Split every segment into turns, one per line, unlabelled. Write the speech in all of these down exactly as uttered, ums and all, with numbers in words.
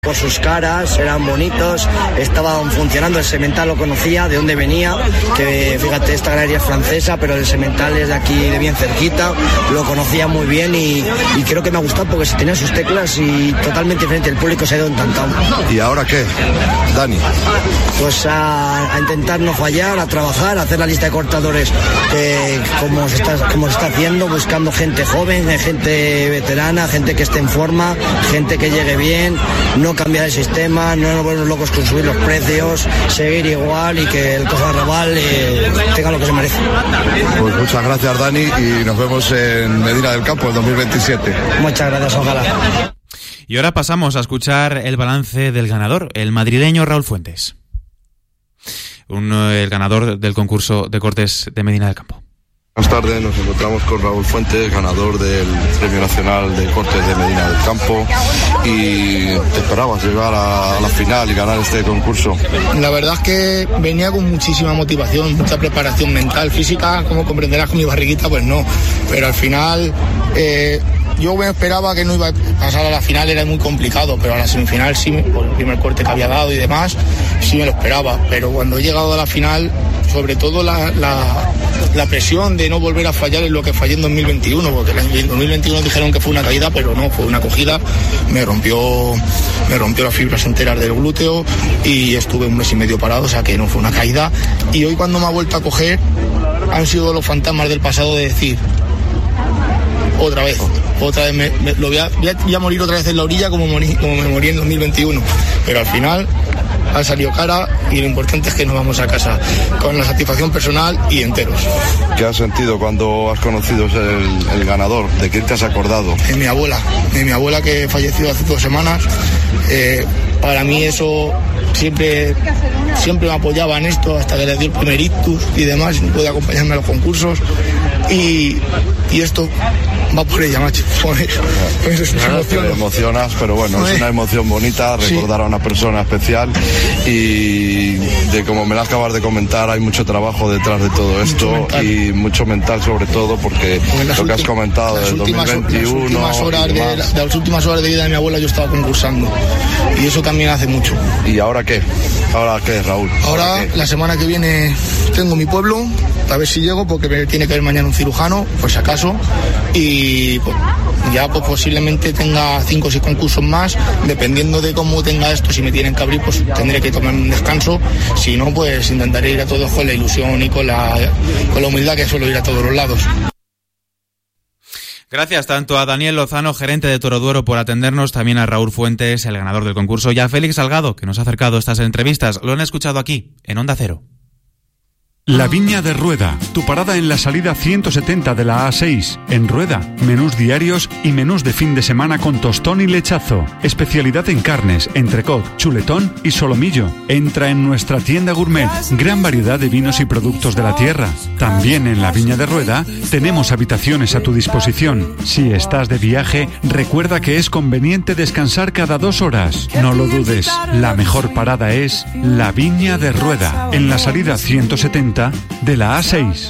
por sus caras, eran bonitos, estaban funcionando, el semental lo conocía, de dónde venía, que fíjate, esta ganadería es francesa, pero el semental es de aquí, de bien cerquita, lo conocía muy bien y, y creo que me ha gustado porque se tenía sus teclas y totalmente diferente, el público se ha ido encantado.
¿Y ahora qué, Dani?
Pues a, a intentar no fallar, a trabajar, a hacer la lista de cortadores que como se está, como se está haciendo, buscando gente joven, gente veterana, gente que esté en forma, gente que llegue bien, no cambiar el sistema, no nos volvemos locos con subir los precios, seguir igual y que el Cojo Arrabal eh, tenga lo que se merece.
Pues muchas gracias, Dani, y nos vemos en Medina del Campo el dos mil veintisiete.
Muchas gracias, ojalá.
Y ahora pasamos a escuchar el balance del ganador, el madrileño Raúl Fuentes, un, el ganador del concurso de cortes de Medina del Campo.
Buenas tardes, nos encontramos con Raúl Fuentes, ganador del Premio Nacional de Cortes de Medina del Campo, y te esperabas llegar a la final y ganar este concurso.
La verdad es que venía con muchísima motivación, mucha preparación mental, física, como comprenderás con mi barriguita, pues no, pero al final eh, yo me esperaba que no iba a pasar a la final, era muy complicado, pero a la semifinal sí, por el primer corte que había dado y demás, sí me lo esperaba, pero cuando he llegado a la final, sobre todo la, la, la presión de no volver a fallar en lo que fallé en dos mil veintiuno, porque en dos mil veintiuno dijeron que fue una caída, pero no, fue una cogida, me rompió me rompió las fibras enteras del glúteo y estuve un mes y medio parado, o sea que no fue una caída, y hoy cuando me ha vuelto a coger han sido los fantasmas del pasado de decir otra vez, otra vez me, me, lo voy, a, voy, a, voy a morir otra vez en la orilla como, morí, como me morí en dos mil veintiuno, pero al final ha salido cara y lo importante es que nos vamos a casa con la satisfacción personal y enteros.
¿Qué has sentido cuando has conocido el, el ganador? ¿De quién te has acordado?
De mi abuela, de mi abuela que falleció hace dos semanas. Eh, para mí eso siempre, siempre me apoyaba en esto hasta que le dio el primer ictus y demás, y no puede acompañarme a los concursos. Y, y esto va por ella, macho. Por eso, eso es
claro, te emocionas, pero bueno, es una emoción bonita recordar sí. a una persona especial, y de como me la acabas de comentar, hay mucho trabajo detrás de todo esto, mucho y mucho mental sobre todo, porque lo que has comentado del dos mil veintiuno,
las últimas, horas de, las, las últimas horas de vida de mi abuela yo estaba concursando, y eso también hace mucho.
¿Y ahora qué? ¿Ahora qué, Raúl?
Ahora, ¿Ahora qué? La semana que viene tengo mi pueblo, a ver si llego, porque me tiene que ver mañana un cirujano, por si acaso, y pues, ya pues posiblemente tenga cinco o seis concursos más, dependiendo de cómo tenga esto. Si me tienen que abrir, pues tendré que tomar un descanso, si no, pues intentaré ir a todos con la ilusión y con la, con la humildad que suelo ir a todos los lados.
Gracias tanto a Daniel Lozano, gerente de Toroduero, por atendernos, también a Raúl Fuentes, el ganador del concurso, y a Félix Salgado, que nos ha acercado estas entrevistas. Lo han escuchado aquí, en Onda Cero.
La Viña de Rueda, tu parada en la salida ciento setenta de la A seis. En Rueda, menús diarios y menús de fin de semana con tostón y lechazo. Especialidad en carnes, entrecot, chuletón y solomillo. Entra en nuestra tienda gourmet. Gran variedad de vinos y productos de la tierra. También en la Viña de Rueda tenemos habitaciones a tu disposición. Si estás de viaje, recuerda que es conveniente descansar cada dos horas. No lo dudes, la mejor parada es la Viña de Rueda, en la salida ciento setenta de la A seis.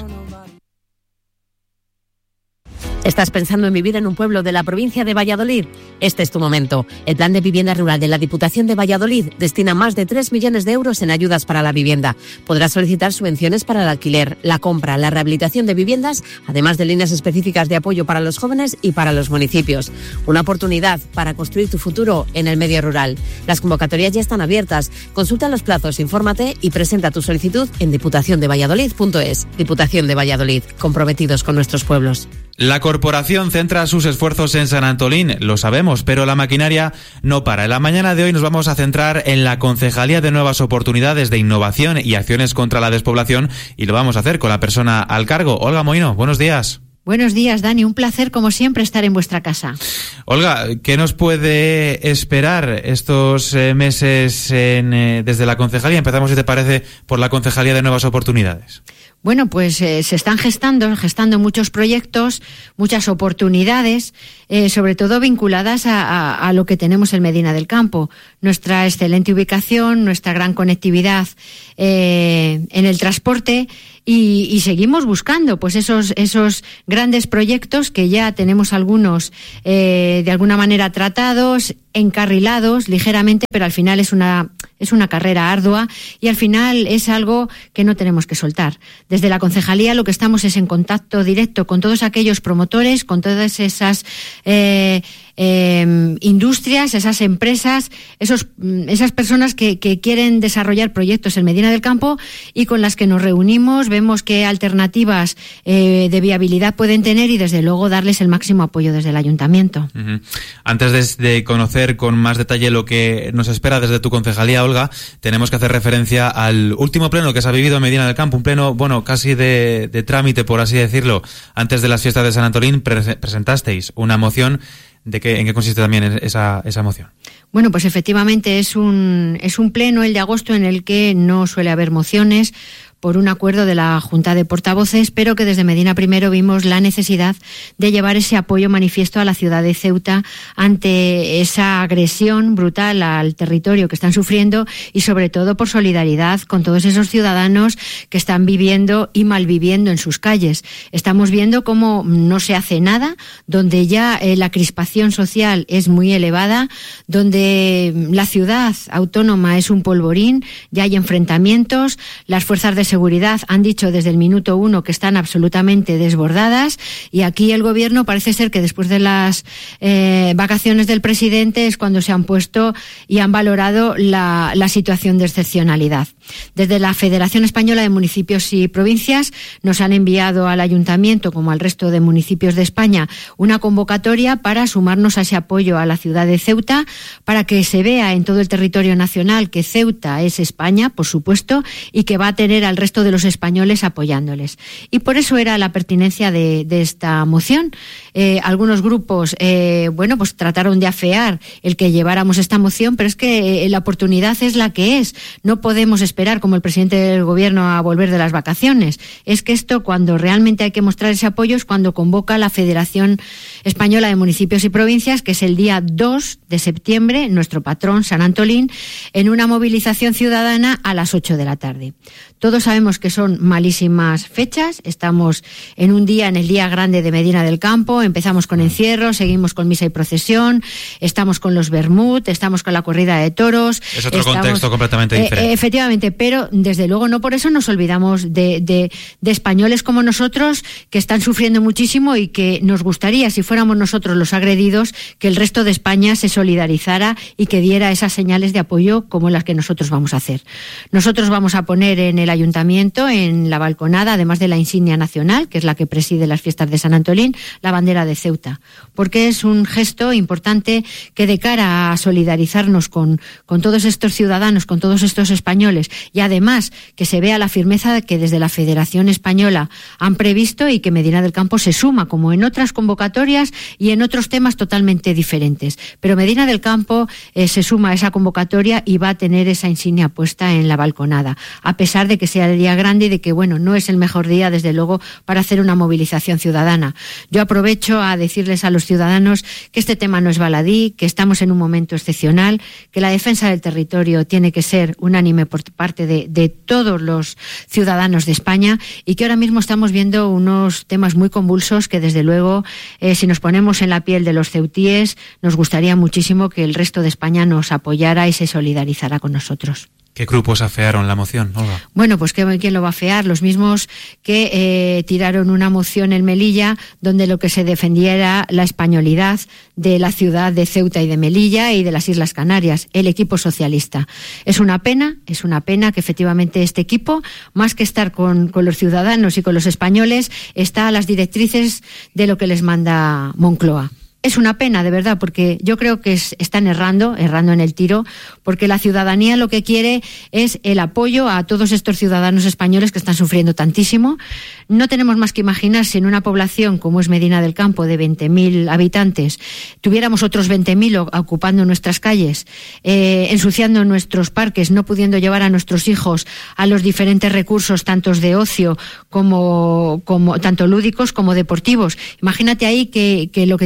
¿Estás pensando en vivir en un pueblo de la provincia de Valladolid? Este es tu momento. El Plan de Vivienda Rural de la Diputación de Valladolid destina más de tres millones de euros en ayudas para la vivienda. Podrás solicitar subvenciones para el alquiler, la compra, la rehabilitación de viviendas, además de líneas específicas de apoyo para los jóvenes y para los municipios. Una oportunidad para construir tu futuro en el medio rural. Las convocatorias ya están abiertas. Consulta los plazos, infórmate y presenta tu solicitud en diputación de valladolid punto es. Diputación de Valladolid, comprometidos con nuestros pueblos.
La corporación centra sus esfuerzos en San Antolín, lo sabemos, pero la maquinaria no para. En la mañana de hoy nos vamos a centrar en la Concejalía de Nuevas Oportunidades de Innovación y Acciones contra la Despoblación, y lo vamos a hacer con la persona al cargo. Olga Moino, buenos días.
Buenos días, Dani. Un placer, como siempre, estar en vuestra casa.
Olga, ¿qué nos puede esperar estos eh, meses en, eh, desde la Concejalía? Empezamos, si te parece, por la Concejalía de Nuevas Oportunidades.
Bueno, pues eh, se están gestando, gestando muchos proyectos, muchas oportunidades, eh, sobre todo vinculadas a, a, a lo que tenemos en Medina del Campo. Nuestra excelente ubicación, nuestra gran conectividad eh, en el transporte, y, y seguimos buscando pues esos, esos grandes proyectos que ya tenemos algunos eh, de alguna manera tratados, encarrilados ligeramente, pero al final es una es una carrera ardua y al final es algo que no tenemos que soltar. Desde la concejalía lo que estamos es en contacto directo con todos aquellos promotores, con todas esas eh, eh, industrias, esas empresas, esos esas personas que, que quieren desarrollar proyectos en Medina del Campo y con las que nos reunimos, vemos qué alternativas eh, de viabilidad pueden tener y desde luego darles el máximo apoyo desde el ayuntamiento.
Uh-huh. Antes de, de conocer con más detalle lo que nos espera desde tu concejalía, Olga, tenemos que hacer referencia al último pleno que se ha vivido en Medina del Campo, un pleno, bueno, casi de, de trámite, por así decirlo. Antes de las fiestas de San Antolín pre- presentasteis una moción. ¿De qué, en qué consiste también esa, esa moción?
Bueno, pues efectivamente es un, es un pleno, el de agosto, en el que no suele haber mociones por un acuerdo de la Junta de Portavoces, pero que desde Medina Primero vimos la necesidad de llevar ese apoyo manifiesto a la ciudad de Ceuta ante esa agresión brutal al territorio que están sufriendo y sobre todo por solidaridad con todos esos ciudadanos que están viviendo y malviviendo en sus calles. Estamos viendo cómo no se hace nada, donde ya eh, la crispación social es muy elevada, donde la ciudad autónoma es un polvorín, ya hay enfrentamientos, las fuerzas de seguridad han dicho desde el minuto uno que están absolutamente desbordadas y aquí el gobierno parece ser que después de las eh, vacaciones del presidente es cuando se han puesto y han valorado la, la situación de excepcionalidad. Desde la Federación Española de Municipios y Provincias nos han enviado al ayuntamiento, como al resto de municipios de España, una convocatoria para sumarnos a ese apoyo a la ciudad de Ceuta, para que se vea en todo el territorio nacional que Ceuta es España, por supuesto, y que va a tener al resto de los españoles apoyándoles. Y por eso era la pertinencia de, de esta moción. Eh, algunos grupos, eh, bueno, pues trataron de afear el que lleváramos esta moción, pero es que eh, la oportunidad es la que es. No podemos esperar, como el presidente del gobierno, a volver de las vacaciones. Es que esto, cuando realmente hay que mostrar ese apoyo, es cuando convoca la Federación Española de Municipios y Provincias, que es el día dos de septiembre, nuestro patrón, San Antolín, en una movilización ciudadana a las ocho de la tarde. Todos sabemos que son malísimas fechas, estamos en un día, en el día grande de Medina del Campo, empezamos con encierro, seguimos con misa y procesión, estamos con los vermut, estamos con la corrida de toros.
Es otro
estamos,
contexto completamente diferente.
Eh, efectivamente, pero desde luego no por eso nos olvidamos de, de, de españoles como nosotros que están sufriendo muchísimo y que nos gustaría, si fuéramos nosotros los agredidos, que el resto de España se solidarizara y que diera esas señales de apoyo como las que nosotros vamos a hacer. Nosotros vamos a poner en el ayuntamiento, en la balconada, además de la insignia nacional, que es la que preside las fiestas de San Antolín, la bandera de Ceuta, porque es un gesto importante que, de cara a solidarizarnos con, con todos estos ciudadanos, con todos estos españoles, y además que se vea la firmeza que desde la Federación Española han previsto y que Medina del Campo se suma, como en otras convocatorias y en otros temas totalmente diferentes. Pero Medina del Campo eh, se suma a esa convocatoria y va a tener esa insignia puesta en la balconada, a pesar de que sea el día grande y de que, bueno, no es el mejor día, desde luego, para hacer una movilización ciudadana. Yo aprovecho a decirles a los ciudadanos que este tema no es baladí, que estamos en un momento excepcional, que la defensa del territorio tiene que ser unánime por parte de, de todos los ciudadanos de España y que ahora mismo estamos viendo unos temas muy convulsos que, desde luego, eh, si nos ponemos en la piel de los ceutíes, nos gustaría muchísimo que el resto de España nos apoyara y se solidarizara con nosotros.
¿Qué grupos afearon la moción, Olga?
Bueno, pues ¿quién lo va a afear? Los mismos que eh, tiraron una moción en Melilla donde lo que se defendía era la españolidad de la ciudad de Ceuta y de Melilla y de las Islas Canarias, el equipo socialista. Es una pena, es una pena que efectivamente este equipo, más que estar con, con los ciudadanos y con los españoles, está a las directrices de lo que les manda Moncloa. Es una pena, de verdad, porque yo creo que es, están errando, errando en el tiro, porque la ciudadanía lo que quiere es el apoyo a todos estos ciudadanos españoles que están sufriendo tantísimo. No tenemos más que imaginar si en una población como es Medina del Campo, de veinte mil habitantes, tuviéramos otros veinte mil ocupando nuestras calles, eh, ensuciando nuestros parques, no pudiendo llevar a nuestros hijos a los diferentes recursos, tantos de ocio como, como tanto lúdicos como deportivos. Imagínate ahí que, que lo que tienen es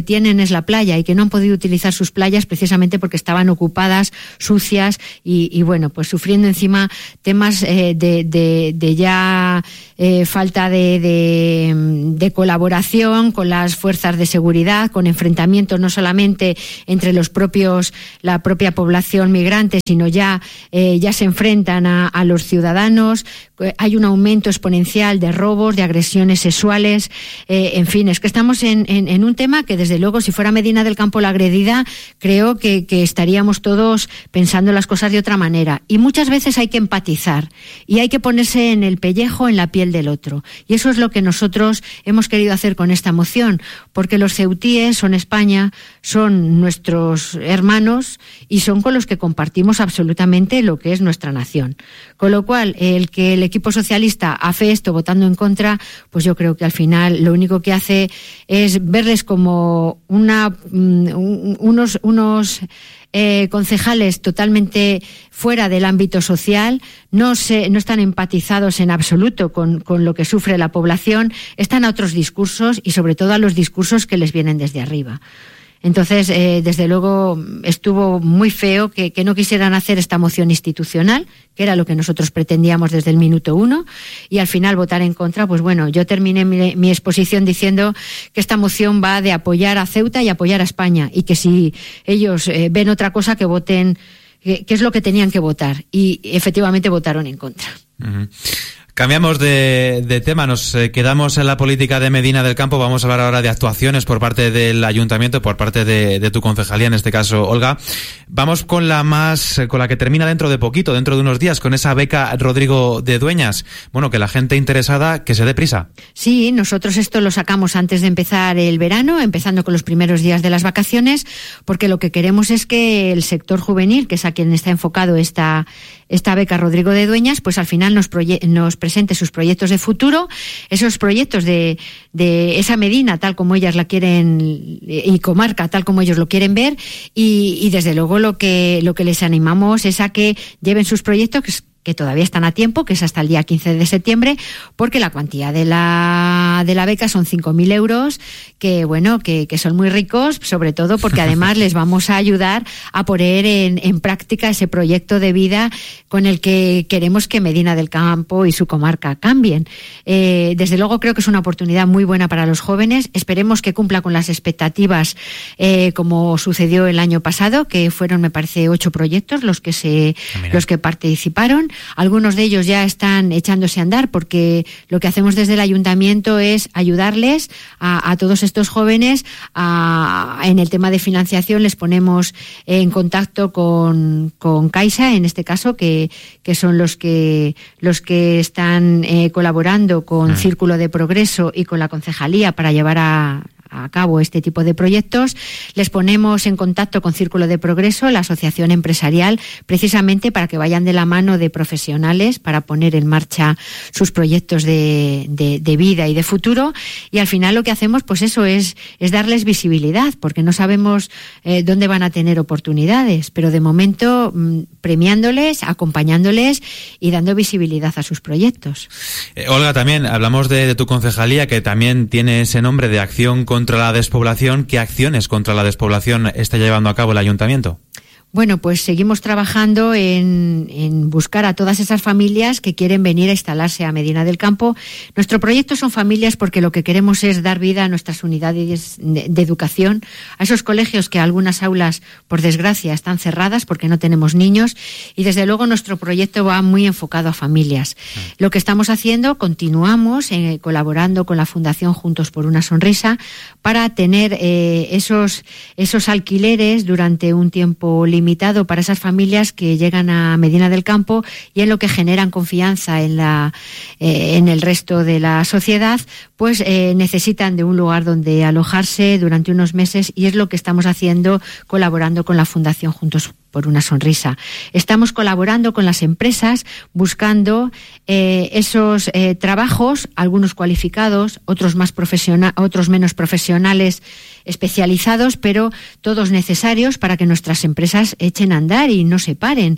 la playa y que no han podido utilizar sus playas precisamente porque estaban ocupadas, sucias y, y bueno, pues sufriendo encima temas eh, de, de, de ya eh, falta de, de, de colaboración con las fuerzas de seguridad, con enfrentamientos no solamente entre los propios, la propia población migrante, sino ya, eh, ya se enfrentan a, a los ciudadanos. Hay un aumento exponencial de robos, de agresiones sexuales, eh, en fin, es que estamos en, en, en un tema que desde luego si fuera Medina del Campo la agredida, creo que, que estaríamos todos pensando las cosas de otra manera. Y muchas veces hay que empatizar y hay que ponerse en el pellejo, en la piel del otro. Y eso es lo que nosotros hemos querido hacer con esta moción, porque los ceutíes son España, son nuestros hermanos y son con los que compartimos absolutamente lo que es nuestra nación. Con lo cual, el que el equipo socialista hace esto votando en contra, pues yo creo que al final lo único que hace es verles como una um, unos unos eh, concejales totalmente fuera del ámbito social, no se no están empatizados en absoluto con, con lo que sufre la población, están a otros discursos y sobre todo a los discursos que les vienen desde arriba. Entonces, eh, desde luego, estuvo muy feo que, que no quisieran hacer esta moción institucional, que era lo que nosotros pretendíamos desde el minuto uno, y al final votar en contra. Pues bueno, yo terminé mi, mi exposición diciendo que esta moción va de apoyar a Ceuta y apoyar a España, y que si ellos eh, ven otra cosa, que voten, que, que es lo que tenían que votar. Y efectivamente votaron en contra.
Uh-huh. Cambiamos de, de tema, nos eh, quedamos en la política de Medina del Campo. Vamos a hablar ahora de actuaciones por parte del ayuntamiento, por parte de, de tu concejalía, en este caso, Olga. Vamos con la más, con la que termina dentro de poquito, dentro de unos días, con esa beca Rodrigo de Dueñas. Bueno, que la gente interesada, que se dé prisa.
Sí, nosotros esto lo sacamos antes de empezar el verano, empezando con los primeros días de las vacaciones, porque lo que queremos es que el sector juvenil, que es a quien está enfocado esta, esta beca Rodrigo de Dueñas, pues al final nos, proye- nos presente sus proyectos de futuro, esos proyectos de, de esa Medina tal como ellas la quieren y comarca tal como ellos lo quieren ver, y, y desde luego lo que lo que les animamos es a que lleven sus proyectos, que que todavía están a tiempo, que es hasta el día quince de septiembre, porque la cuantía de la de la beca son cinco mil euros, que bueno, que, que son muy ricos, sobre todo porque además les vamos a ayudar a poner en, en práctica ese proyecto de vida con el que queremos que Medina del Campo y su comarca cambien. Eh, desde luego creo que es una oportunidad muy buena para los jóvenes. Esperemos que cumpla con las expectativas, eh, como sucedió el año pasado, que fueron, me parece, ocho proyectos los que se ah, los que participaron. Algunos de ellos ya están echándose a andar, porque lo que hacemos desde el ayuntamiento es ayudarles a, a todos estos jóvenes a, en el tema de financiación. Les ponemos en contacto con, con Caixa, en este caso, que, que son los que los que están eh, colaborando con Círculo de Progreso y con la concejalía para llevar a a cabo este tipo de proyectos. Les ponemos en contacto con Círculo de Progreso, la asociación empresarial, precisamente para que vayan de la mano de profesionales para poner en marcha sus proyectos de, de, de vida y de futuro. Y al final lo que hacemos, pues eso es, es darles visibilidad, porque no sabemos eh, dónde van a tener oportunidades, pero de momento mmm, premiándoles, acompañándoles y dando visibilidad a sus proyectos.
Eh, Olga, también hablamos de, de tu concejalía, que también tiene ese nombre de Acción contra contra la despoblación. ¿Qué acciones contra la despoblación está llevando a cabo el ayuntamiento?
Bueno, pues seguimos trabajando en, en buscar a todas esas familias que quieren venir a instalarse a Medina del Campo. Nuestro proyecto son familias porque lo que queremos es dar vida a nuestras unidades de, de educación, a esos colegios que algunas aulas, por desgracia, están cerradas porque no tenemos niños, y desde luego nuestro proyecto va muy enfocado a familias. Lo que estamos haciendo, continuamos eh, colaborando con la Fundación Juntos por una Sonrisa para tener eh, esos, esos alquileres durante un tiempo limitado limitado para esas familias que llegan a Medina del Campo y en lo que generan confianza en la eh, en el resto de la sociedad, pues eh, necesitan de un lugar donde alojarse durante unos meses, y es lo que estamos haciendo colaborando con la Fundación Juntos por una sonrisa. Estamos colaborando con las empresas buscando eh, esos eh, trabajos, algunos cualificados, otros más profesionales, otros menos profesionales, especializados, pero todos necesarios para que nuestras empresas echen a andar y no se paren.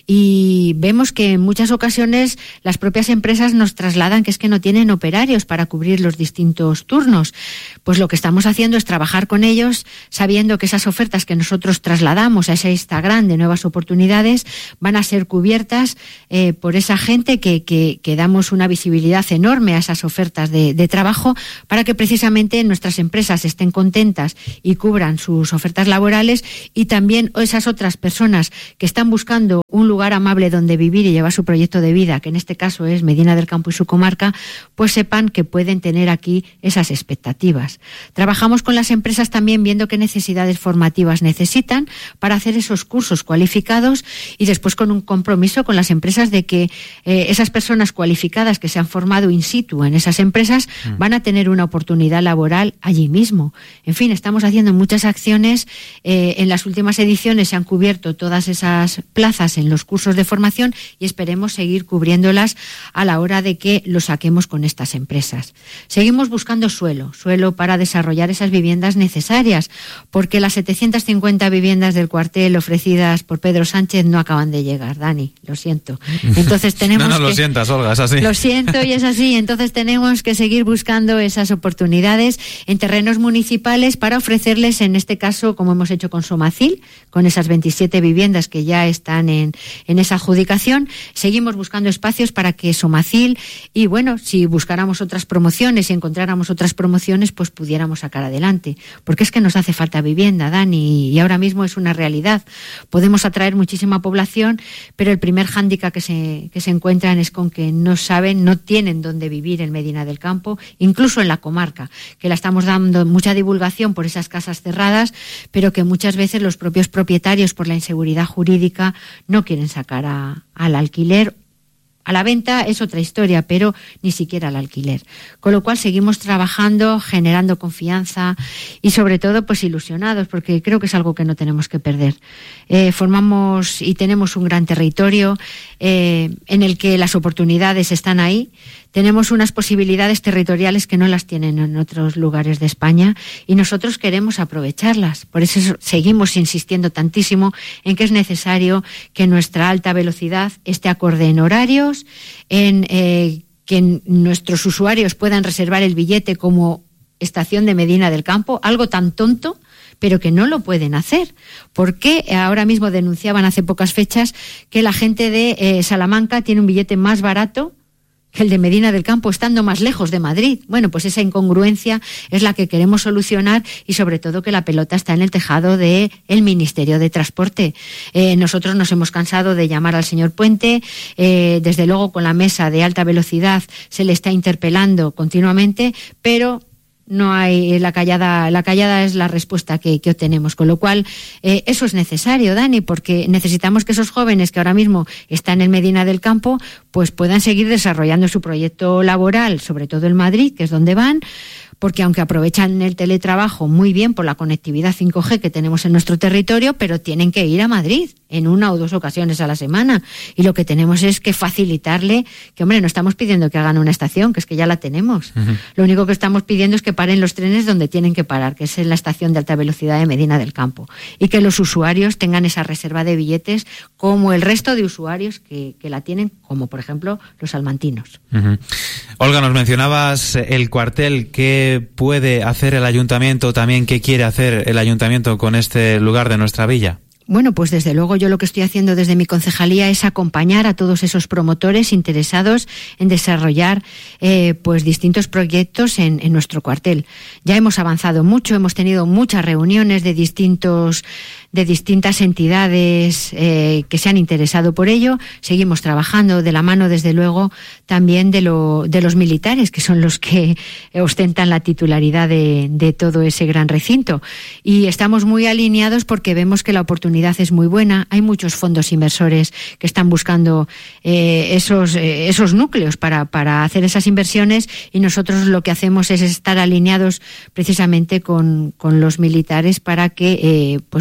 Y vemos que en muchas ocasiones las propias empresas nos trasladan que es que no tienen operarios para cubrir los distintos turnos. Pues lo que estamos haciendo es trabajar con ellos, sabiendo que esas ofertas que nosotros trasladamos a ese Instagram de nuevas oportunidades van a ser cubiertas eh, por esa gente que, que, que damos una visibilidad enorme a esas ofertas de, de trabajo para que precisamente nuestras empresas estén contentas y cubran sus ofertas laborales, y también esas otras personas que están buscando un lugar amable donde vivir y llevar su proyecto de vida, que en este caso es Medina del Campo y su comarca, pues sepan que pueden tener aquí esas expectativas. Trabajamos con las empresas también viendo qué necesidades formativas necesitan para hacer esos cursos cualificados, y después con un compromiso con las empresas de que eh, esas personas cualificadas que se han formado in situ en esas empresas mm. van a tener una oportunidad laboral allí mismo. En fin, estamos haciendo muchas acciones. Eh, en las últimas ediciones se han cubierto todas esas plazas en los cursos de formación y esperemos seguir cubriéndolas a la hora de que lo saquemos con estas empresas. Seguimos buscando suelo, suelo para desarrollar esas viviendas necesarias, porque las setecientas cincuenta viviendas del cuartel ofrecidas por Pedro Sánchez no acaban de llegar, Dani, lo siento. Entonces tenemos
no, no
que...
lo sientas, Olga, es así.
Lo siento y es así. Entonces tenemos que seguir buscando esas oportunidades en terrenos municipales para ofrecerles, en este caso, como hemos hecho con Somacil, con esas veintisiete viviendas que ya están en, en esa adjudicación. Seguimos buscando espacios para que Somacil, y bueno, si buscáramos otras promociones y encontráramos otras promociones, pues pudiéramos sacar adelante. Porque es que nos hace falta vivienda, Dani, y ahora mismo es una realidad. Podemos atraer muchísima población, pero el primer hándicap que se, que se encuentran es con que no saben, no tienen dónde vivir en Medina del Campo, incluso en la comarca, que la estamos dando mucha divulgación por esas casas cerradas, pero que muchas veces los propios propietarios, por la inseguridad jurídica, no quieren sacar a, al alquiler. A la venta es otra historia, pero ni siquiera al alquiler. Con lo cual seguimos trabajando, generando confianza y sobre todo pues ilusionados, porque creo que es algo que no tenemos que perder. Eh, formamos y tenemos un gran territorio eh, en el que las oportunidades están ahí. Tenemos unas posibilidades territoriales que no las tienen en otros lugares de España y nosotros queremos aprovecharlas. Por eso seguimos insistiendo tantísimo en que es necesario que nuestra alta velocidad esté acorde en horarios, en eh, que nuestros usuarios puedan reservar el billete como estación de Medina del Campo, algo tan tonto, pero que no lo pueden hacer. Porque ahora mismo denunciaban hace pocas fechas que la gente de eh, Salamanca tiene un billete más barato que el de Medina del Campo, estando más lejos de Madrid. Bueno, pues esa incongruencia es la que queremos solucionar, y sobre todo que la pelota está en el tejado del Ministerio de Transporte. Eh, nosotros nos hemos cansado de llamar al señor Puente, eh, desde luego con la mesa de alta velocidad se le está interpelando continuamente, pero no hay la callada, la callada es la respuesta que, que obtenemos, con lo cual eh, eso es necesario, Dani, porque necesitamos que esos jóvenes que ahora mismo están en Medina del Campo pues puedan seguir desarrollando su proyecto laboral, sobre todo en Madrid, que es donde van, porque aunque aprovechan el teletrabajo muy bien por la conectividad cinco G que tenemos en nuestro territorio, pero tienen que ir a Madrid en una o dos ocasiones a la semana. Y lo que tenemos es que facilitarle, que hombre, no estamos pidiendo que hagan una estación, que es que ya la tenemos. Uh-huh. Lo único que estamos pidiendo es que paren los trenes donde tienen que parar, que es en la estación de alta velocidad de Medina del Campo. Y que los usuarios tengan esa reserva de billetes como el resto de usuarios que, que la tienen, como por ejemplo los salmantinos.
Uh-huh. Olga, nos mencionabas el cuartel. ¿Qué puede hacer el ayuntamiento, también qué quiere hacer el ayuntamiento con este lugar de nuestra villa?
Bueno, pues desde luego yo lo que estoy haciendo desde mi concejalía es acompañar a todos esos promotores interesados en desarrollar eh, pues distintos proyectos en, en nuestro cuartel. Ya hemos avanzado mucho, hemos tenido muchas reuniones de distintos de distintas entidades eh, que se han interesado por ello. Seguimos trabajando de la mano, desde luego, también de, lo, de los militares, que son los que ostentan la titularidad de, de todo ese gran recinto. Y estamos muy alineados porque vemos que la oportunidad es muy buena. Hay muchos fondos inversores que están buscando eh, esos, eh, esos núcleos para, para hacer esas inversiones, y nosotros lo que hacemos es estar alineados precisamente con, con los militares para que, eh, pues bueno,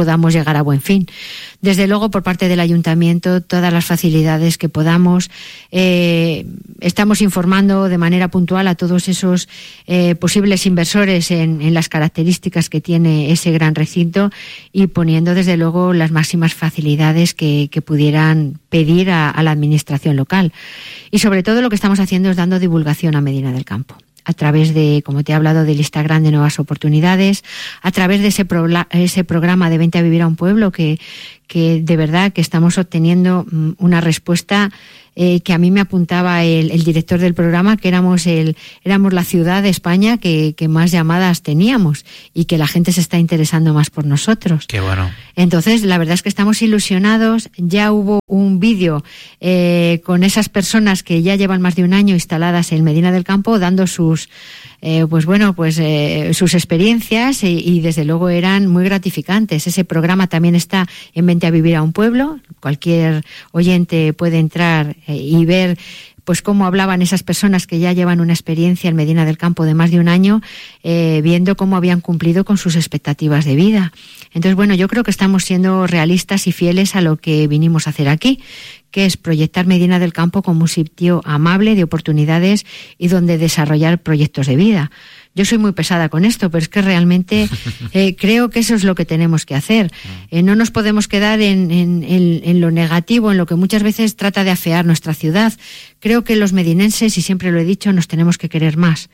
podamos llegar a buen fin. Desde luego, por parte del Ayuntamiento, todas las facilidades que podamos. Eh, estamos informando de manera puntual a todos esos eh, posibles inversores en, en las características que tiene ese gran recinto y poniendo, desde luego, las máximas facilidades que, que pudieran pedir a, a la administración local. Y sobre todo lo que estamos haciendo es dando divulgación a Medina del Campo, a través de, como te he hablado, del Instagram de Nuevas Oportunidades, a través de ese, pro, ese programa de Vente a Vivir a un Pueblo, que, que de verdad que estamos obteniendo una respuesta eh, que a mí me apuntaba el, el director del programa, que éramos el éramos la ciudad de España que, que más llamadas teníamos y que la gente se está interesando más por nosotros.
Qué bueno.
Entonces, la verdad es que estamos ilusionados. Ya hubo un vídeo eh, con esas personas que ya llevan más de un año instaladas en Medina del Campo, dando sus eh, pues bueno, pues eh, sus experiencias y, y desde luego eran muy gratificantes. Ese programa también está en Vente a Vivir a un Pueblo. Cualquier oyente puede entrar eh, y ver pues cómo hablaban esas personas que ya llevan una experiencia en Medina del Campo de más de un año, eh, viendo cómo habían cumplido con sus expectativas de vida. Entonces, bueno, yo creo que estamos siendo realistas y fieles a lo que vinimos a hacer aquí, que es proyectar Medina del Campo como un sitio amable de oportunidades y donde desarrollar proyectos de vida. Yo soy muy pesada con esto, pero es que realmente eh, creo que eso es lo que tenemos que hacer. Eh, no nos podemos quedar en, en, en, en lo negativo, en lo que muchas veces trata de afear nuestra ciudad. Creo que los medinenses, y siempre lo he dicho, nos tenemos que querer más.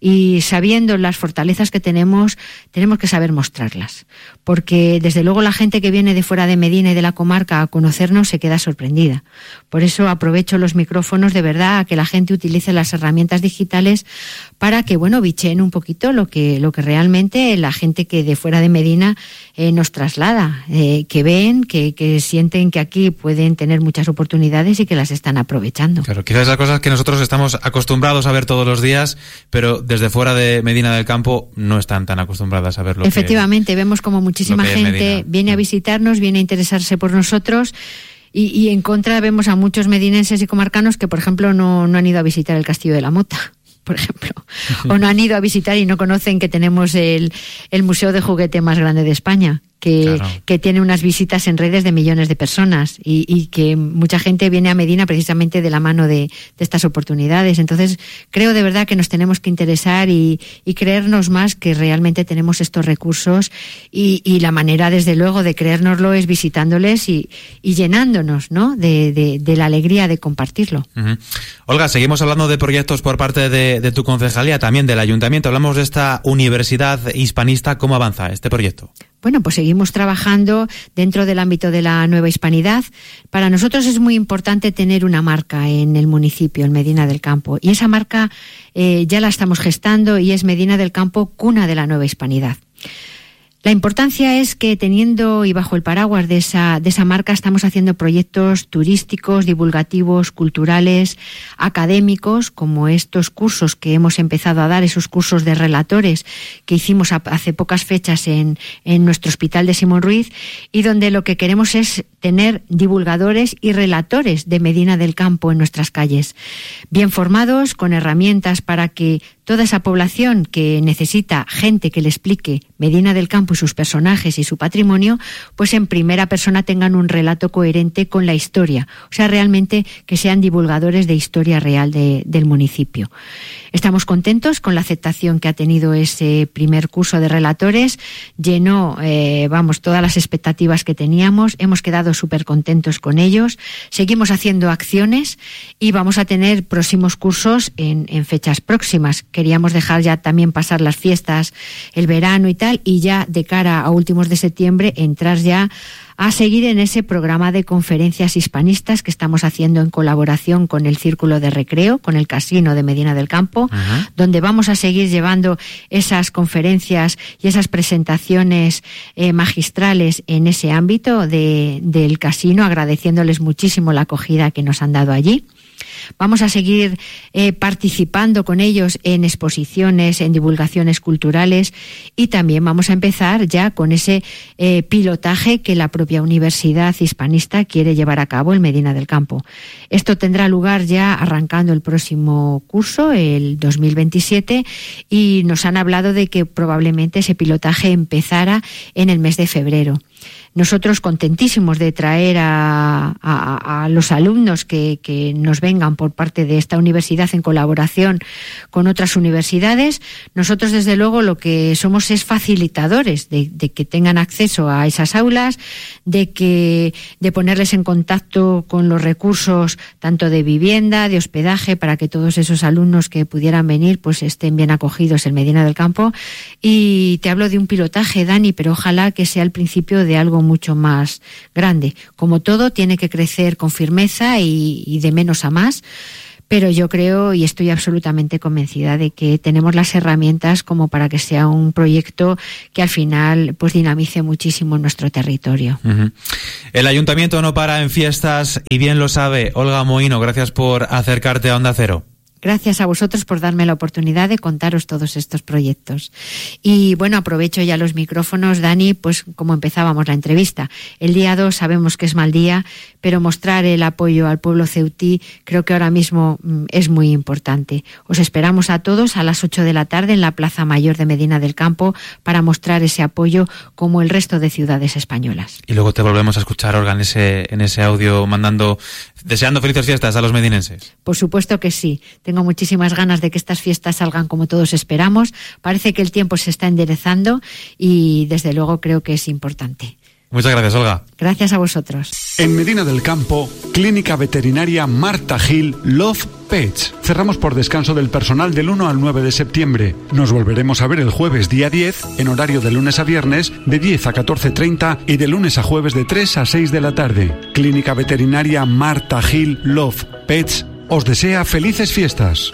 Y sabiendo las fortalezas que tenemos, tenemos que saber mostrarlas. Porque desde luego la gente que viene de fuera de Medina y de la comarca a conocernos se queda sorprendida. Por eso aprovecho los micrófonos de verdad a que la gente utilice las herramientas digitales para que, bueno, bicheen un poquito lo que, lo que realmente la gente que de fuera de Medina eh, nos traslada, eh, que ven, que, que sienten que aquí pueden tener muchas oportunidades y que las están aprovechando.
Claro, quizás esas cosas que nosotros estamos acostumbrados a ver todos los días, pero desde fuera de Medina del Campo no están tan acostumbradas a verlo.
Efectivamente, que, vemos como muchísima gente viene a visitarnos, viene a interesarse por nosotros. Y, y en contra vemos a muchos medinenses y comarcanos que, por ejemplo, no, no han ido a visitar el Castillo de la Mota, por ejemplo, o no han ido a visitar y no conocen que tenemos el, el museo de juguete más grande de España, que, claro. que tiene unas visitas en redes de millones de personas y, y que mucha gente viene a Medina precisamente de la mano de, de estas oportunidades. Entonces, creo de verdad que nos tenemos que interesar y, y creernos más que realmente tenemos estos recursos y, y la manera, desde luego, de creérnoslo es visitándoles y, y llenándonos, ¿no?, de, de, de la alegría de compartirlo.
Uh-huh. Olga, seguimos hablando de proyectos por parte de, de tu concejalía, también del ayuntamiento. Hablamos de esta universidad hispanista. ¿Cómo avanza este proyecto?
Bueno, pues seguimos trabajando dentro del ámbito de la nueva hispanidad. Para nosotros es muy importante tener una marca en el municipio, en Medina del Campo. Y esa marca eh, ya la estamos gestando y es Medina del Campo, cuna de la nueva hispanidad. La importancia es que teniendo y bajo el paraguas de esa, de esa marca estamos haciendo proyectos turísticos, divulgativos, culturales, académicos, como estos cursos que hemos empezado a dar, esos cursos de relatores que hicimos hace pocas fechas en, en nuestro hospital de Simón Ruiz, y donde lo que queremos es tener divulgadores y relatores de Medina del Campo en nuestras calles, bien formados, con herramientas para que toda esa población que necesita gente que le explique Medina del Campo y sus personajes y su patrimonio, pues en primera persona tengan un relato coherente con la historia. O sea, realmente que sean divulgadores de historia real de, del municipio. Estamos contentos con la aceptación que ha tenido ese primer curso de relatores. Llenó, eh, vamos, todas las expectativas que teníamos. Hemos quedado súper contentos con ellos. Seguimos haciendo acciones y vamos a tener próximos cursos en, en fechas próximas. Queríamos dejar ya también pasar las fiestas, el verano y tal, y ya de cara a últimos de septiembre entrar ya a seguir en ese programa de conferencias hispanistas que estamos haciendo en colaboración con el Círculo de Recreo, con el Casino de Medina del Campo, uh-huh. donde vamos a seguir llevando esas conferencias y esas presentaciones eh, magistrales en ese ámbito de, del casino, agradeciéndoles muchísimo la acogida que nos han dado allí. Vamos a seguir eh, participando con ellos en exposiciones, en divulgaciones culturales, y también vamos a empezar ya con ese eh, pilotaje que la propia Universidad Hispanista quiere llevar a cabo en Medina del Campo. Esto tendrá lugar ya arrancando el próximo curso, el dos mil veintisiete, y nos han hablado de que probablemente ese pilotaje empezara en el mes de febrero. nosotros contentísimos de traer a, a, a los alumnos que, que nos vengan por parte de esta universidad en colaboración con otras universidades. Nosotros, desde luego, lo que somos es facilitadores de, de que tengan acceso a esas aulas, de que de ponerles en contacto con los recursos tanto de vivienda, de hospedaje, para que todos esos alumnos que pudieran venir pues estén bien acogidos en Medina del Campo. Y te hablo de un pilotaje, Dani, pero ojalá que sea el principio de algo mucho más grande. Como todo, tiene que crecer con firmeza y, y de menos a más, pero yo creo y estoy absolutamente convencida de que tenemos las herramientas como para que sea un proyecto que al final pues dinamice muchísimo nuestro territorio.
Uh-huh. El Ayuntamiento no para en fiestas y bien lo sabe. Olga Mohino, gracias por acercarte a Onda Cero.
Gracias a vosotros por darme la oportunidad de contaros todos estos proyectos. Y bueno, aprovecho ya los micrófonos, Dani, pues como empezábamos la entrevista. El día dos sabemos que es mal día, pero mostrar el apoyo al pueblo ceutí creo que ahora mismo mm, es muy importante. Os esperamos a todos a las ocho de la tarde en la Plaza Mayor de Medina del Campo para mostrar ese apoyo como el resto de ciudades españolas.
Y luego te volvemos a escuchar, Olga, en ese, en ese audio mandando, deseando felices fiestas a los medinenses.
Por supuesto que sí. Tengo muchísimas ganas de que estas fiestas salgan como todos esperamos. Parece que el tiempo se está enderezando y desde luego creo que es importante.
Muchas gracias, Olga.
Gracias a vosotros.
En Medina del Campo, Clínica Veterinaria Marta Gil Love Pets. Cerramos por descanso del personal del uno al nueve de septiembre. Nos volveremos a ver el jueves día diez, en horario de lunes a viernes, de diez a catorce treinta y de lunes a jueves de tres a seis de la tarde. Clínica Veterinaria Marta Gil Love Pets os desea felices fiestas.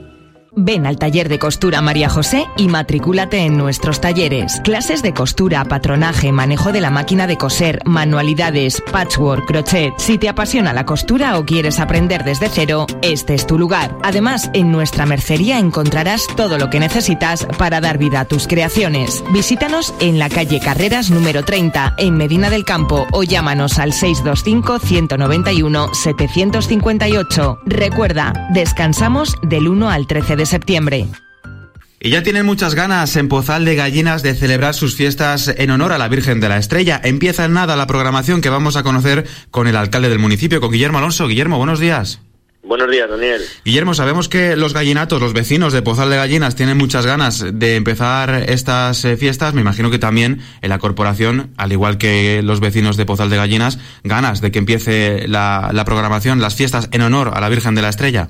Ven al taller de costura María José y matricúlate en nuestros talleres. Clases de costura, patronaje, manejo de la máquina de coser, manualidades, patchwork, crochet. Si te apasiona la costura o quieres aprender desde cero, este es tu lugar. Además, en nuestra mercería encontrarás todo lo que necesitas para dar vida a tus creaciones. Visítanos en la calle Carreras número treinta, en Medina del Campo, o llámanos al seis dos cinco, ciento noventa y uno, setecientos cincuenta y ocho. Recuerda, descansamos del uno al trece de septiembre.
Y ya tienen muchas ganas en Pozal de Gallinas de celebrar sus fiestas en honor a la Virgen de la Estrella. Empieza en nada la programación que vamos a conocer con el alcalde del municipio, con Guillermo Alonso. Guillermo, buenos días.
Buenos días, Daniel.
Guillermo, sabemos que los gallinatos, los vecinos de Pozal de Gallinas tienen muchas ganas de empezar estas eh, fiestas. Me imagino que también en la corporación, al igual que los vecinos de Pozal de Gallinas, ganas de que empiece la, la programación, las fiestas en honor a la Virgen de la Estrella.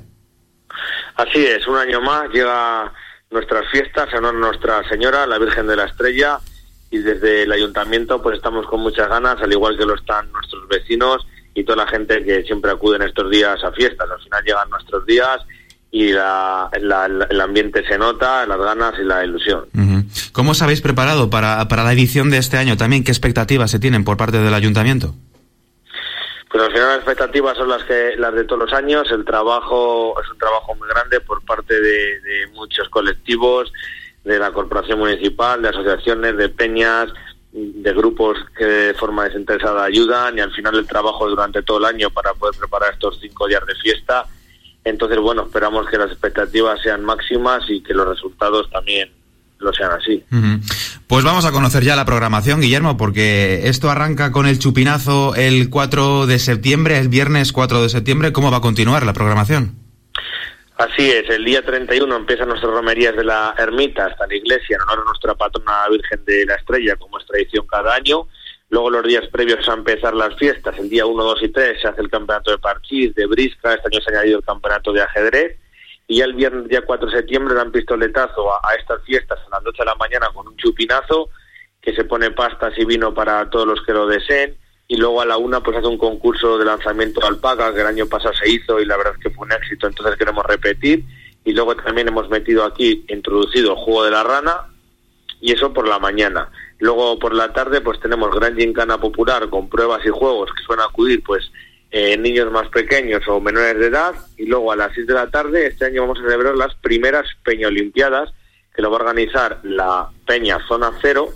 Así es, un año más llega nuestras fiestas en honor a Nuestra Señora, la Virgen de la Estrella, y desde el ayuntamiento pues estamos con muchas ganas, al igual que lo están nuestros vecinos y toda la gente que siempre acude en estos días a fiestas. Al final llegan nuestros días y la, la, el ambiente se nota, las ganas y la ilusión.
Uh-huh. ¿Cómo os habéis preparado para, para la edición de este año también? ¿Qué expectativas se tienen por parte del ayuntamiento?
Pues al final las expectativas son las que las de todos los años. El trabajo es un trabajo muy grande por parte de, de muchos colectivos, de la corporación municipal, de asociaciones, de peñas, de grupos que de forma desinteresada ayudan, y al final el trabajo durante todo el año para poder preparar estos cinco días de fiesta. Entonces, bueno, esperamos que las expectativas sean máximas y que los resultados también lo sean así.
Uh-huh. Pues vamos a conocer ya la programación, Guillermo, porque esto arranca con el chupinazo el cuatro de septiembre, el viernes cuatro de septiembre. ¿Cómo va a continuar la programación?
Así es, el día treinta y uno empiezan nuestras romerías de la ermita hasta la iglesia en honor a nuestra patrona Virgen de la Estrella, como es tradición cada año. Luego, los días previos a empezar las fiestas, el día uno, dos y tres, se hace el campeonato de parchís, de brisca. Este año se ha añadido el campeonato de ajedrez. Y ya el viernes, día cuatro de septiembre, dan pistoletazo a, a estas fiestas a las ocho de la mañana con un chupinazo, que se pone pastas y vino para todos los que lo deseen. Y luego a la una pues hace un concurso de lanzamiento de alpaca, que el año pasado se hizo y la verdad es que fue un éxito, entonces queremos repetir. Y luego también hemos metido aquí, introducido el juego de la rana, y eso por la mañana. Luego por la tarde pues tenemos gran gincana popular con pruebas y juegos que suelen acudir pues eh, niños más pequeños o menores de edad. Y luego a las seis de la tarde este año vamos a celebrar las primeras Peñolimpiadas, que lo va a organizar la Peña Zona Cero,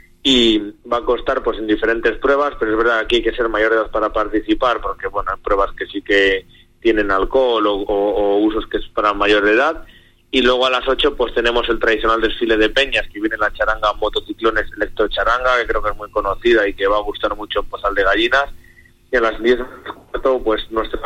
y va a costar pues en diferentes pruebas, pero es verdad que aquí hay que ser mayor de edad para participar, porque bueno, hay pruebas que sí que tienen alcohol o, o, o usos que es para mayor de edad. Y luego a las ocho pues tenemos el tradicional desfile de peñas, que viene la charanga Motociclones Electro Charanga, que creo que es muy conocida y que va a gustar mucho en Pozal de Gallinas. Y a las diez pues nuestra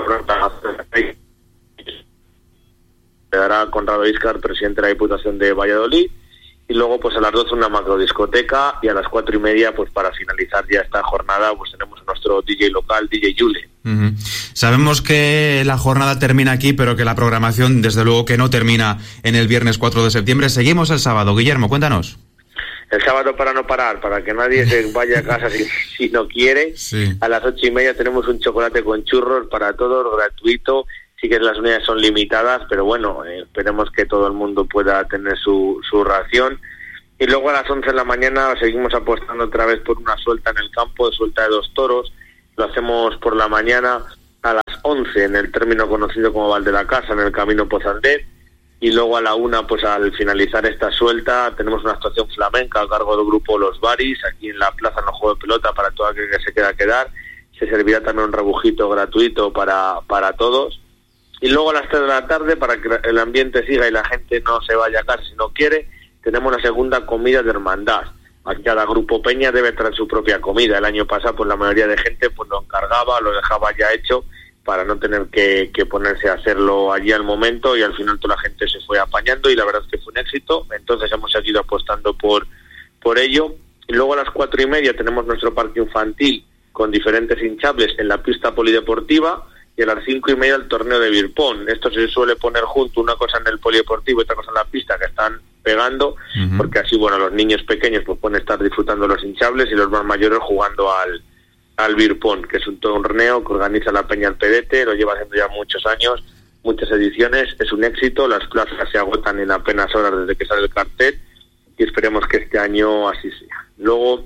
le dará Conrado Íscar, presidente de la Diputación de Valladolid. Y luego pues a las doce una macrodiscoteca, y a las cuatro y media pues para finalizar ya esta jornada pues tenemos a nuestro D J local, D J Yule.
Uh-huh. Sabemos que la jornada termina aquí, pero que la programación desde luego que no termina en el viernes cuatro de septiembre. Seguimos el sábado. Guillermo, cuéntanos.
El sábado para no parar, para que nadie se vaya a casa si, si no quiere.
Sí.
A las ocho y media tenemos un chocolate con churros para todos, gratuito. Sí que las unidades son limitadas, pero bueno, eh, esperemos que todo el mundo pueda tener su, su ración. Y luego a las once de la mañana seguimos apostando otra vez por una suelta en el campo, de suelta de dos toros. Lo hacemos por la mañana a las once en el término conocido como Val de la Casa, en el Camino Pozaldén. Y luego a la una, pues al finalizar esta suelta, tenemos una actuación flamenca a cargo del grupo Los Baris, aquí en la plaza, en el juego de pelota, para todo aquel que se queda a quedar. Se servirá también un rebujito gratuito para, para todos. Y luego a las tres de la tarde, para que el ambiente siga y la gente no se vaya a casa si no quiere, tenemos la segunda comida de hermandad. Aquí cada grupo peña debe traer su propia comida. El año pasado, pues la mayoría de gente pues lo encargaba, lo dejaba ya hecho, para no tener que, que ponerse a hacerlo allí al momento, y al final toda la gente se fue apañando y la verdad es que fue un éxito. Entonces hemos seguido apostando por, por ello. Y luego a las cuatro y media tenemos nuestro parque infantil con diferentes hinchables en la pista polideportiva, y a las cinco y media el torneo de Birpón. Esto se suele poner junto, una cosa en el polideportivo y otra cosa en la pista, que están pegando, uh-huh. porque así, bueno, los niños pequeños pues pueden estar disfrutando los hinchables y los más mayores jugando al, al Birpón, que es un torneo que organiza la Peña Alpedete, lo lleva haciendo ya muchos años, muchas ediciones, es un éxito, las plazas se agotan en apenas horas desde que sale el cartel, y esperemos que este año así sea. Luego,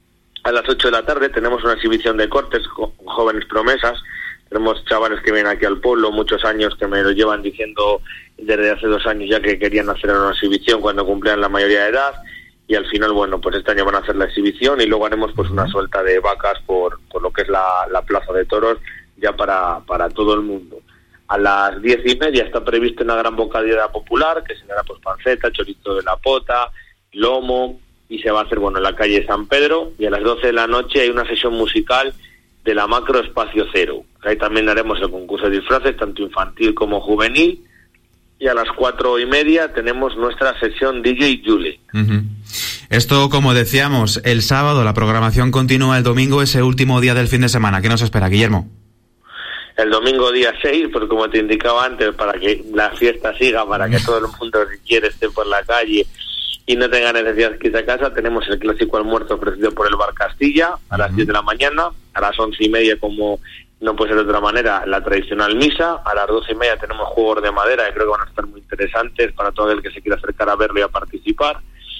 a las ocho de la tarde tenemos una exhibición de cortes con jóvenes promesas. Tenemos chavales que vienen aquí al pueblo, muchos años que me lo llevan diciendo desde hace dos años ya que querían hacer una exhibición cuando cumplían la mayoría de edad, y al final, bueno, pues este año van a hacer la exhibición y luego haremos pues una suelta de vacas por, por lo que es la, la plaza de toros, ya para, para todo el mundo. A las diez y media está prevista una gran bocadilla popular, que se dará pues panceta, chorizo de la pota, lomo, y se va a hacer, bueno, en la calle San Pedro, y a las doce de la noche hay una sesión musical de la Macro Espacio Cero. Ahí también haremos el concurso de disfraces, tanto infantil como juvenil, y a las cuatro y media tenemos nuestra sesión D J Yule.
Uh-huh. Esto, como decíamos, el sábado, la programación continúa el domingo, ese último día del fin de semana. ¿Qué nos espera, Guillermo?
El domingo día seis, pues como te indicaba antes, para que la fiesta siga, para que todo el mundo, si quiere, esté por la calle y no tenga necesidad de irse a casa, tenemos el clásico almuerzo ofrecido por el Bar Castilla a las diez de la mañana, a las once y media, como no puede ser de otra manera, la tradicional misa, a las doce y media tenemos juegos de madera, que creo que van a estar muy interesantes para todo el que se quiera acercar a verlo y a participar,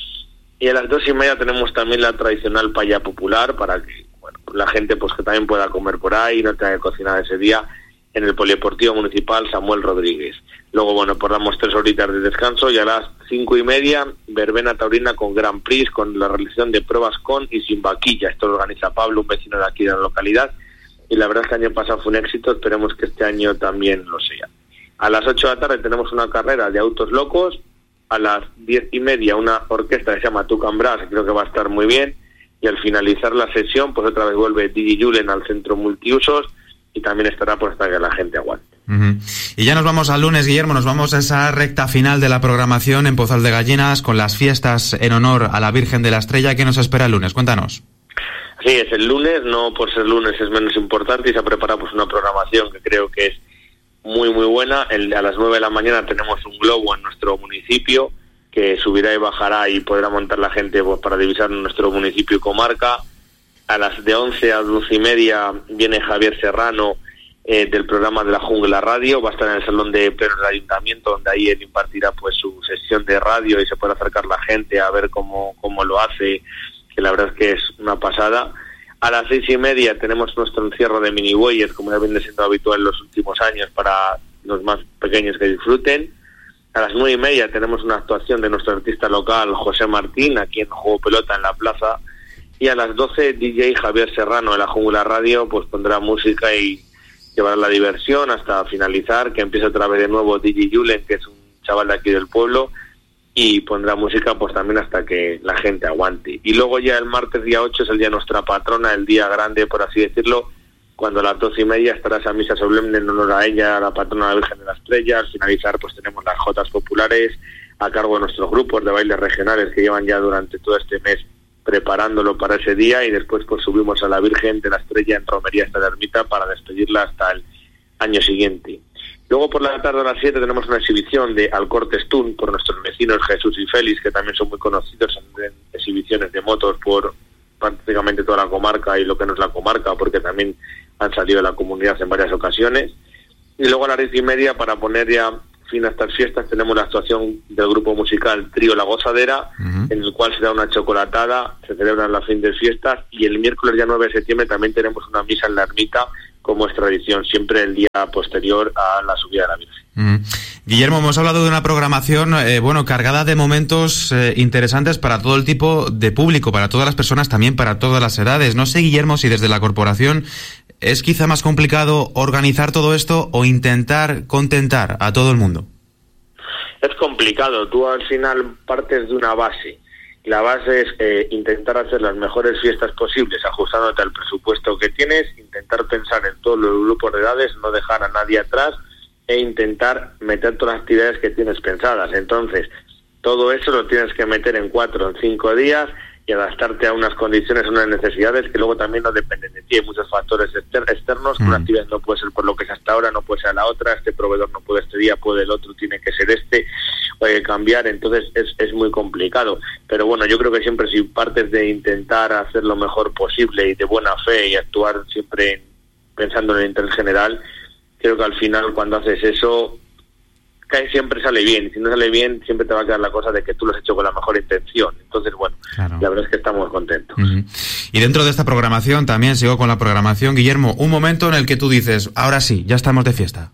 y a las dos y media tenemos también la tradicional paella popular, para que, bueno, la gente pues que también pueda comer por ahí y no tenga que cocinar ese día, en el Polideportivo Municipal Samuel Rodríguez. Luego, bueno, pues damos tres horitas de descanso, y a las cinco y media, verbena taurina con Grand Prix, con la realización de pruebas con y sin vaquilla. Esto lo organiza Pablo, un vecino de aquí de la localidad, y la verdad es que el año pasado fue un éxito, esperemos que este año también lo sea. A las ocho de la tarde tenemos una carrera de autos locos, a las diez y media una orquesta que se llama Tucan Brass, que creo que va a estar muy bien, y al finalizar la sesión, pues otra vez vuelve D J Julen al centro multiusos, y también estará pues hasta que la gente aguante.
Uh-huh. Y ya nos vamos al lunes, Guillermo, nos vamos a esa recta final de la programación en Pozal de Gallinas, con las fiestas en honor a la Virgen de la Estrella. ¿Qué nos espera el lunes? Cuéntanos.
Sí, es el lunes, no por ser lunes es menos importante, y se ha preparado pues una programación que creo que es muy muy buena. El, a las nueve de la mañana tenemos un globo en nuestro municipio, que subirá y bajará y podrá montar la gente pues para divisar nuestro municipio y comarca. A las de once a doce y media viene Javier Serrano eh, del programa de la Jungla Radio, va a estar en el salón de plenos del ayuntamiento, donde ahí él impartirá pues su sesión de radio y se puede acercar la gente a ver cómo, cómo lo hace, que la verdad es que es una pasada. A las seis y media tenemos nuestro encierro de minibueyes, como ya viene siendo habitual en los últimos años, para los más pequeños que disfruten. A las nueve y media tenemos una actuación de nuestro artista local, José Martín, aquí en Juego Pelota, en la plaza. Y a las doce, D J Javier Serrano de la Jungla Radio pues pondrá música y llevará la diversión hasta finalizar, que empieza otra vez de nuevo D J Julen, que es un chaval de aquí del pueblo, y pondrá música pues también hasta que la gente aguante. Y luego ya el martes día ocho es el día de nuestra patrona, el día grande, por así decirlo, cuando a las doce y media estará esa misa solemne en honor a ella, a la patrona de la Virgen de la Estrella. Al finalizar pues tenemos las jotas populares a cargo de nuestros grupos de bailes regionales que llevan ya durante todo este mes preparándolo para ese día, y después pues subimos a la Virgen de la Estrella en romería hasta la ermita para despedirla hasta el año siguiente. Luego por la tarde a las siete tenemos una exhibición de Alcortes Tun por nuestros vecinos Jesús y Félix, que también son muy conocidos en exhibiciones de motos por prácticamente toda la comarca y lo que no es la comarca, porque también han salido de la comunidad en varias ocasiones. Y luego a las diez y media, para poner ya fin a estas fiestas, tenemos la actuación del grupo musical Trío La Gozadera, uh-huh. en el cual se da una chocolatada, se celebran las fin de fiestas, y el miércoles día nueve de septiembre también tenemos una misa en la ermita, como es tradición, siempre el día posterior a la subida de la Virgen.
Mm. Guillermo, hemos hablado de una programación eh, bueno, cargada de momentos eh, interesantes para todo el tipo de público, para todas las personas, también para todas las edades. No sé, Guillermo, si desde la corporación es quizá más complicado organizar todo esto o intentar contentar a todo el mundo.
Es complicado, tú al final partes de una base. La base es eh, intentar hacer las mejores fiestas posibles, ajustándote al presupuesto que tienes, intentar pensar en todos los grupos de edades, no dejar a nadie atrás e intentar meter todas las actividades que tienes pensadas. Entonces, todo eso lo tienes que meter en cuatro o en cinco días y adaptarte a unas condiciones, a unas necesidades que luego también no dependen de ti. Hay muchos factores exter- externos, mm. una actividad no puede ser por lo que es hasta ahora, no puede ser la otra, este proveedor no puede este día, puede el otro, tiene que ser este, puede cambiar, entonces es, es muy complicado. Pero bueno, yo creo que siempre si partes de intentar hacer lo mejor posible y de buena fe y actuar siempre pensando en el interés general, creo que al final cuando haces eso, casi siempre sale bien, y si no sale bien siempre te va a quedar la cosa de que tú lo has hecho con la mejor intención. Entonces bueno, claro, la verdad es que estamos contentos.
Uh-huh. Y dentro de esta programación, también sigo con la programación, Guillermo, un momento en el que tú dices, ahora sí, ya estamos de fiesta.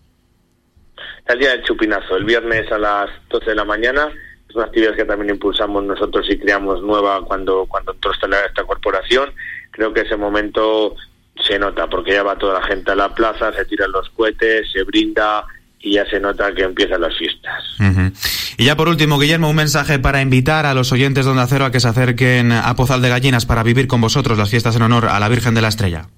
El día del chupinazo, el viernes a las doce de la mañana, es una actividad que también impulsamos nosotros y creamos nueva cuando, cuando entró esta, esta corporación. Creo que ese momento se nota, porque ya va toda la gente a la plaza, se tiran los cohetes, se brinda, y ya se nota que empiezan las fiestas. Uh-huh.
Y ya por último, Guillermo, un mensaje para invitar a los oyentes de Onda Cero a que se acerquen a Pozal de Gallinas para vivir con vosotros las fiestas en honor a la Virgen de la Estrella.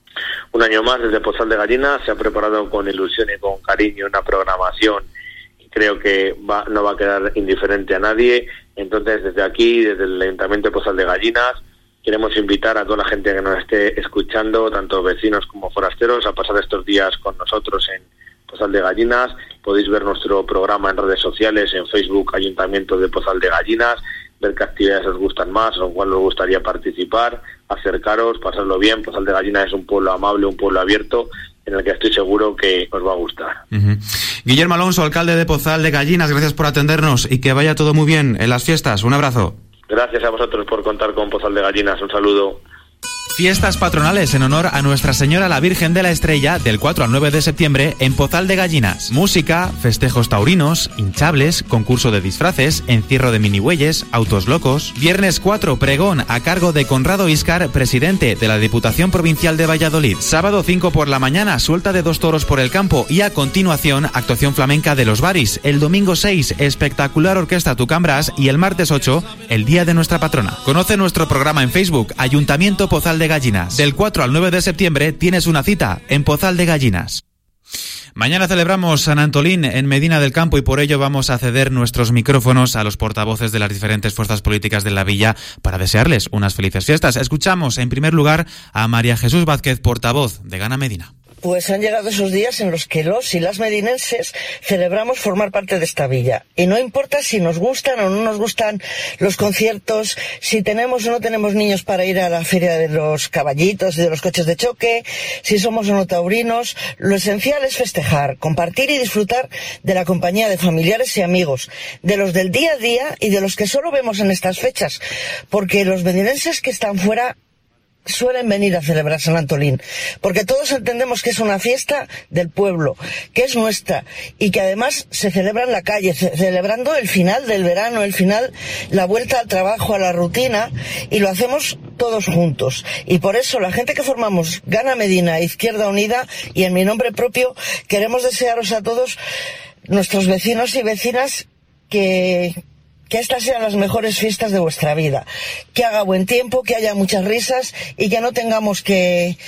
Un año más desde Pozal de Gallinas se ha preparado con ilusión y con cariño una programación que creo que va, no va a quedar indiferente a nadie. Entonces, desde aquí, desde el Ayuntamiento de Pozal de Gallinas, queremos invitar a toda la gente que nos esté escuchando, tanto vecinos como forasteros, a pasar estos días con nosotros en Pozal de Gallinas. Podéis ver nuestro programa en redes sociales, en Facebook, Ayuntamiento de Pozal de Gallinas, ver qué actividades os gustan más o en cuál os gustaría participar, acercaros, pasarlo bien. Pozal de Gallinas es un pueblo amable, un pueblo abierto, en el que estoy seguro que os va a gustar.
Uh-huh. Guillermo Alonso, alcalde de Pozal de Gallinas, gracias por atendernos y que vaya todo muy bien en las fiestas. Un abrazo.
Gracias a vosotros por contar con Pozal de Gallinas. Un saludo.
Fiestas patronales en honor a Nuestra Señora la Virgen de la Estrella del cuatro al nueve de septiembre en Pozal de Gallinas. Música, festejos taurinos, hinchables, concurso de disfraces, encierro de minibueyes, autos locos. Viernes cuatro, pregón a cargo de Conrado Íscar, presidente de la Diputación Provincial de Valladolid. Sábado cinco por la mañana, suelta de dos toros por el campo y a continuación actuación flamenca de los Baris. El domingo seis, espectacular orquesta Tucambras y el martes ocho, el día de nuestra patrona. Conoce nuestro programa en Facebook, Ayuntamiento Pozal de Gallinas. Del cuatro al nueve de septiembre tienes una cita en Pozal de Gallinas. Mañana celebramos San Antolín en Medina del Campo y por ello vamos a ceder nuestros micrófonos a los portavoces de las diferentes fuerzas políticas de la villa para desearles unas felices fiestas. Escuchamos en primer lugar a María Jesús Vázquez, portavoz de Gana Medina.
Pues han llegado esos días en los que los y las medinenses celebramos formar parte de esta villa. Y no importa si nos gustan o no nos gustan los conciertos, si tenemos o no tenemos niños para ir a la feria de los caballitos y de los coches de choque, si somos o no taurinos, lo esencial es festejar, compartir y disfrutar de la compañía de familiares y amigos, de los del día a día y de los que solo vemos en estas fechas, porque los medinenses que están fuera suelen venir a celebrar San Antolín, porque todos entendemos que es una fiesta del pueblo, que es nuestra, y que además se celebra en la calle, ce- celebrando el final del verano, el final, la vuelta al trabajo, a la rutina, y lo hacemos todos juntos. Y por eso la gente que formamos Gana Medina, Izquierda Unida, y en mi nombre propio, queremos desearos a todos, nuestros vecinos y vecinas, que, que estas sean las mejores fiestas de vuestra vida, que haga buen tiempo, que haya muchas risas y que no tengamos que,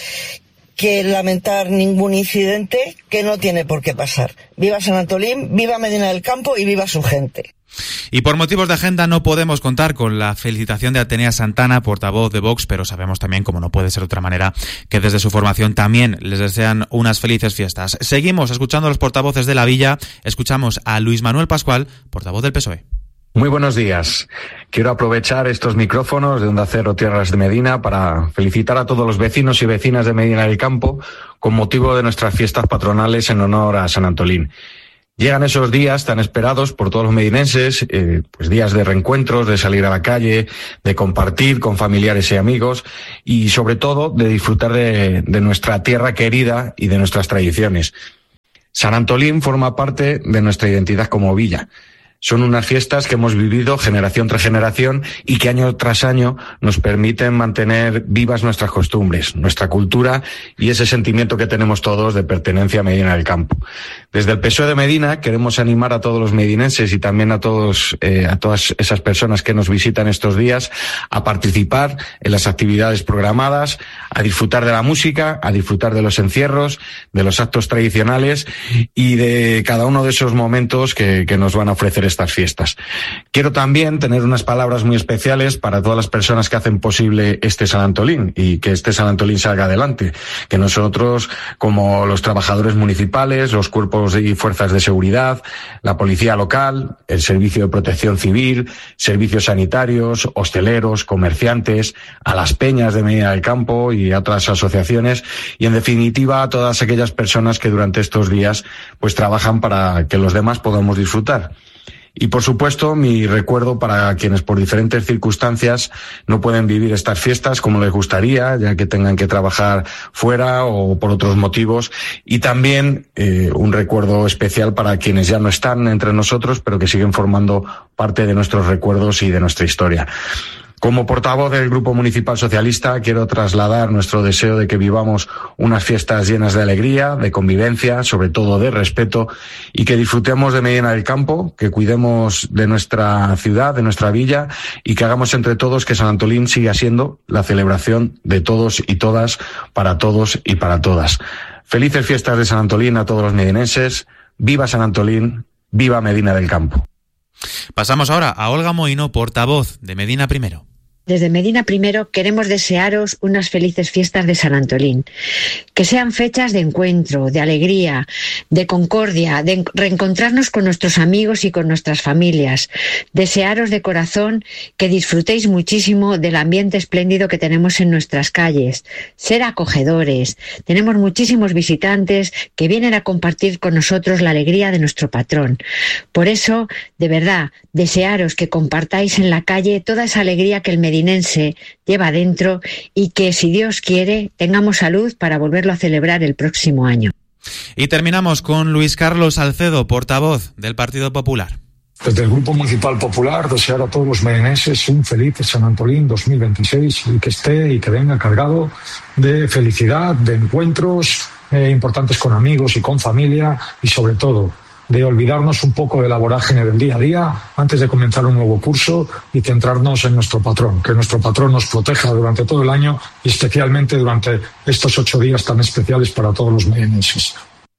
que lamentar ningún incidente que no tiene por qué pasar. Viva San Antolín, viva Medina del Campo y viva su gente.
Y por motivos de agenda no podemos contar con la felicitación de Atenea Santana, portavoz de Vox, pero sabemos también, como no puede ser de otra manera, que desde su formación también les desean unas felices fiestas. Seguimos escuchando a los portavoces de la Villa. Escuchamos a Luis Manuel Pascual, portavoz del P S O E.
Muy buenos días. Quiero aprovechar estos micrófonos de Onda Cero Tierras de Medina para felicitar a todos los vecinos y vecinas de Medina del Campo con motivo de nuestras fiestas patronales en honor a San Antolín. Llegan esos días tan esperados por todos los medinenses, eh, pues días de reencuentros, de salir a la calle, de compartir con familiares y amigos y sobre todo de disfrutar de, de nuestra tierra querida y de nuestras tradiciones. San Antolín forma parte de nuestra identidad como villa. Son unas fiestas que hemos vivido generación tras generación y que año tras año nos permiten mantener vivas nuestras costumbres, nuestra cultura y ese sentimiento que tenemos todos de pertenencia a Medina del Campo. Desde el P S O E de Medina queremos animar a todos los medinenses y también a todos, eh, a todas esas personas que nos visitan estos días a participar en las actividades programadas, a disfrutar de la música, a disfrutar de los encierros, de los actos tradicionales y de cada uno de esos momentos que, que nos van a ofrecer estas fiestas. Quiero también tener unas palabras muy especiales para todas las personas que hacen posible este San Antolín y que este San Antolín salga adelante. Que nosotros, como los trabajadores municipales, los cuerpos y fuerzas de seguridad, la policía local, el servicio de protección civil, servicios sanitarios, hosteleros, comerciantes, a las peñas de Medina del Campo y a otras asociaciones y, en definitiva, a todas aquellas personas que durante estos días pues trabajan para que los demás podamos disfrutar. Y, por supuesto, mi recuerdo para quienes por diferentes circunstancias no pueden vivir estas fiestas como les gustaría, ya que tengan que trabajar fuera o por otros motivos. Y también eh, un recuerdo especial para quienes ya no están entre nosotros, pero que siguen formando parte de nuestros recuerdos y de nuestra historia. Como portavoz del Grupo Municipal Socialista, quiero trasladar nuestro deseo de que vivamos unas fiestas llenas de alegría, de convivencia, sobre todo de respeto, y que disfrutemos de Medina del Campo, que cuidemos de nuestra ciudad, de nuestra villa, y que hagamos entre todos que San Antolín siga siendo la celebración de todos y todas, para todos y para todas. Felices fiestas de San Antolín a todos los medinenses. ¡Viva San Antolín! ¡Viva Medina del Campo!
Pasamos ahora a Olga Moino, portavoz de Medina Primero.
Desde Medina Primero queremos desearos unas felices fiestas de San Antolín. Que sean fechas de encuentro, de alegría, de concordia, de reencontrarnos con nuestros amigos y con nuestras familias. Desearos de corazón que disfrutéis muchísimo del ambiente espléndido que tenemos en nuestras calles. Ser acogedores. Tenemos muchísimos visitantes que vienen a compartir con nosotros la alegría de nuestro patrón. Por eso, de verdad, desearos que compartáis en la calle toda esa alegría que el medinense lleva dentro y que, si Dios quiere, tengamos salud para volverlo a celebrar el próximo año.
Y terminamos con Luis Carlos Salcedo, portavoz del Partido Popular.
Desde el Grupo Municipal Popular, desear a todos los medinenses un feliz San Antolín dos mil veintiséis y que esté y que venga cargado de felicidad, de encuentros eh, importantes con amigos y con familia y, sobre todo, de olvidarnos un poco de la vorágine del día a día antes de comenzar un nuevo curso y centrarnos en nuestro patrón, que nuestro patrón nos proteja durante todo el año y especialmente durante estos ocho días tan especiales para todos los medinenses.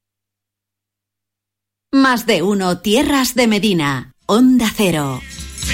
Más de uno, Tierras de Medina, Onda Cero.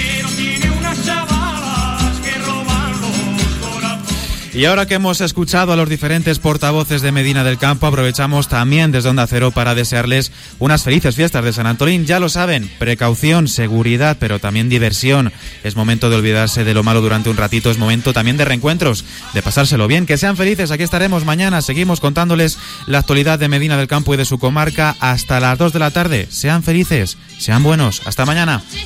Y ahora que hemos escuchado a los diferentes portavoces de Medina del Campo, aprovechamos también desde Onda Cero para desearles unas felices fiestas de San Antolín. Ya lo saben, precaución, seguridad, pero también diversión. Es momento de olvidarse de lo malo durante un ratito, es momento también de reencuentros, de pasárselo bien. Que sean felices, aquí estaremos mañana, seguimos contándoles la actualidad de Medina del Campo y de su comarca hasta las dos de la tarde. Sean felices, sean buenos, hasta mañana.